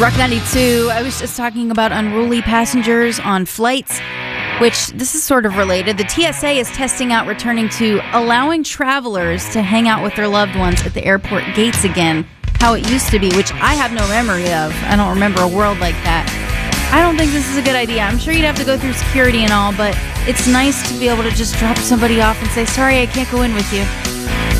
Rock 92, I was just talking about unruly passengers on flights, which this is sort of related. The TSA is testing out returning to allowing travelers to hang out with their loved ones at the airport gates again, how it used to be, which I have no memory of. I don't remember a world like that. I don't think this is a good idea. I'm sure you'd have to go through security and all, but it's nice to be able to just drop somebody off and say, sorry, I can't go in with you.